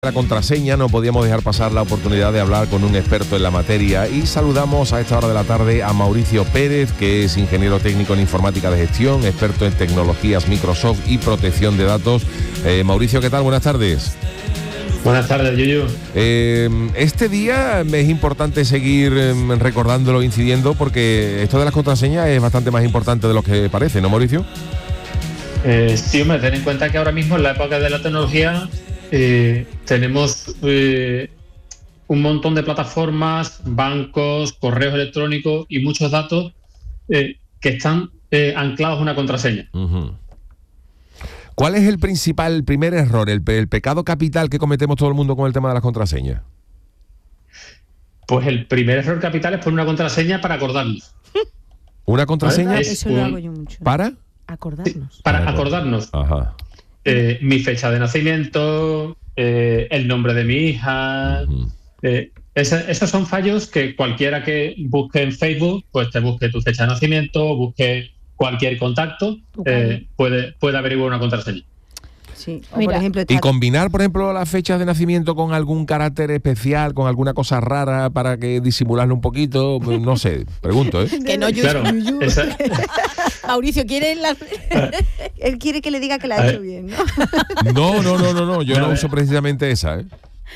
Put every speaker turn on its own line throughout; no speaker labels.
La contraseña, no podíamos dejar pasar la oportunidad de hablar con un experto en la materia y saludamos a esta hora de la tarde a Mauricio Pérez, que es ingeniero técnico en informática de gestión, experto en tecnologías Microsoft y protección de datos. Mauricio, ¿qué tal? Buenas tardes.
Buenas tardes, Yuyu.
Este día es importante seguir recordándolo, incidiendo, porque esto de las contraseñas es bastante más importante de lo que parece, ¿no, Mauricio?
Sí, hombre, ten en cuenta que ahora mismo en la época de la tecnología tenemos un montón de plataformas, bancos, correos electrónicos y muchos datos que están anclados a una contraseña.
Uh-huh. ¿Cuál es el primer error, el pecado capital que cometemos todo el mundo con el tema de las contraseñas?
Pues el primer error capital es poner una contraseña para acordarnos.
¿Una contraseña?
Eso lo hago yo mucho.
¿Para?
Acordarnos.
Sí, para acordarnos.
Ajá.
Mi fecha de nacimiento, el nombre de mi hija.
Uh-huh.
Esos son fallos que cualquiera que busque en Facebook, pues te busque tu fecha de nacimiento, busque cualquier contacto, puede averiguar una contraseña.
Sí. O
Mira,
por ejemplo,
Y combinar, por ejemplo, las fechas de nacimiento con algún carácter especial, con alguna cosa rara para que disimularlo un poquito, no sé, pregunto, ¿eh?
que no,
Claro,
Mauricio quiere él quiere que le diga que la ha hecho bien, ¿no?
No, yo no uso precisamente esa, ¿eh?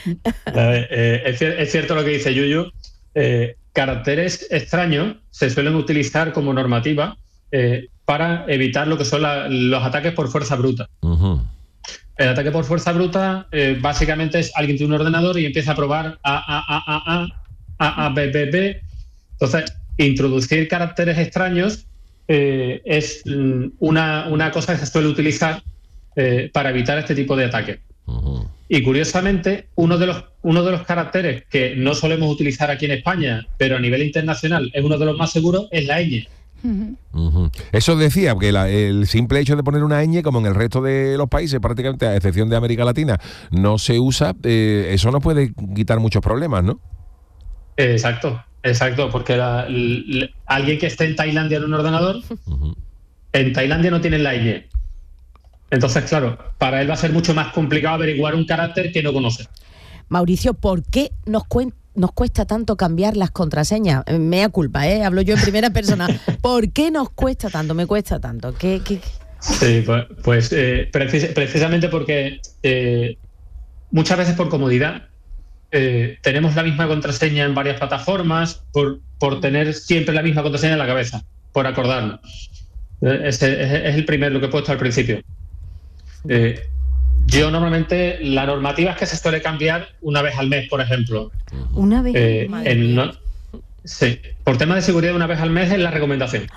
Es cierto lo que dice Yuyu. Caracteres extraños se suelen utilizar como normativa para evitar lo que son los ataques por fuerza bruta.
Uh-huh.
El ataque por fuerza bruta básicamente es alguien tiene un ordenador y empieza a probar A, B, B, B. Entonces, introducir caracteres extraños es una cosa que se suele utilizar para evitar este tipo de ataques.
Uh-huh.
Y curiosamente, uno de los caracteres que no solemos utilizar aquí en España, pero a nivel internacional es uno de los más seguros, es la ñ.
Uh-huh. Eso decía, que el simple hecho de poner una ñ, como en el resto de los países, prácticamente a excepción de América Latina, no se usa, eso nos puede quitar muchos problemas, ¿no?
Exacto, porque alguien que esté en Tailandia en un ordenador, uh-huh, en Tailandia no tienen la ñ. Entonces, claro, para él va a ser mucho más complicado averiguar un carácter que no conoce.
Mauricio, ¿por qué nos cuesta tanto cambiar las contraseñas? Mea culpa, hablo yo en primera persona. ¿Por qué nos cuesta tanto? Me cuesta tanto. ¿Qué?
Sí, pues precisamente porque muchas veces por comodidad tenemos la misma contraseña en varias plataformas, por tener siempre la misma contraseña en la cabeza, por acordarnos. Es el primero, lo que he puesto al principio. Yo normalmente, la normativa es que se suele cambiar una vez al mes, por ejemplo.
¿Una vez?
Sí, por tema de seguridad una vez al mes es la recomendación.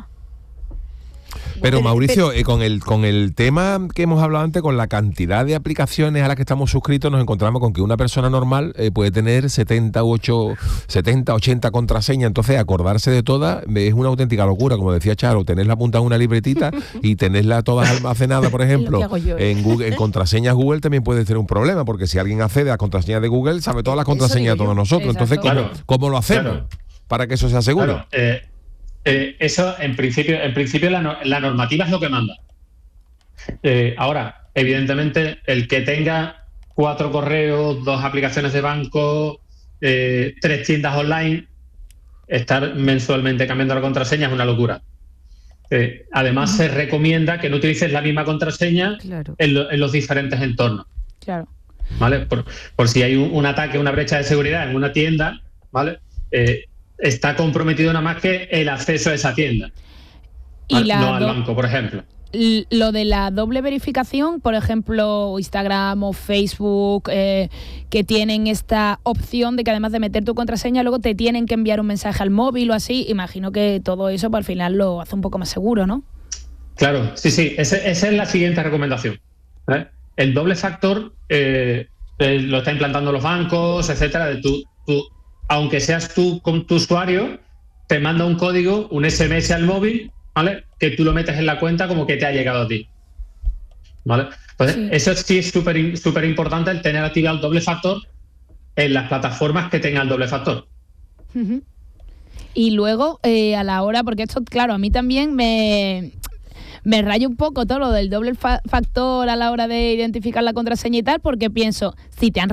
Pero Mauricio, con el tema que hemos hablado antes, con la cantidad de aplicaciones a las que estamos suscritos, nos encontramos con que una persona normal puede tener 70, 80 contraseñas. Entonces, acordarse de todas es una auténtica locura. Como decía Charo, tenerla apuntada en una libretita y tenerla todas almacenadas, por ejemplo, en Google, en contraseñas Google también puede ser un problema, porque si alguien accede a contraseñas de Google, sabe todas las contraseñas de todos nosotros.
Exacto.
Entonces, ¿cómo lo hacemos para que eso sea seguro?
Claro, eso, en principio la normativa es lo que manda. Ahora, evidentemente, el que tenga 4 correos, 2 aplicaciones de banco, 3 tiendas online, estar mensualmente cambiando la contraseña es una locura. Además, se recomienda que no utilices la misma contraseña, claro, en los diferentes entornos.
Claro.
¿Vale? Por si hay un ataque, una brecha de seguridad en una tienda, ¿vale? Está comprometido nada más que el acceso a esa tienda, no al banco, por ejemplo.
Lo de la doble verificación, por ejemplo, Instagram o Facebook, que tienen esta opción de que además de meter tu contraseña, luego te tienen que enviar un mensaje al móvil o así. Imagino que todo eso, pues, al final lo hace un poco más seguro, ¿no?
Claro, sí. Esa es la siguiente recomendación. El doble factor lo está implantando los bancos, etcétera. Aunque seas tú con tu usuario, te manda un código, un SMS al móvil, ¿vale? Que tú lo metes en la cuenta como que te ha llegado a ti, ¿vale? Entonces, sí, eso sí es súper importante, el tener activado el doble factor en las plataformas que tengan el doble factor.
Uh-huh. Y luego, a la hora, porque esto, claro, a mí también me me rayo un poco todo lo del doble factor a la hora de identificar la contraseña y tal, porque pienso, si te han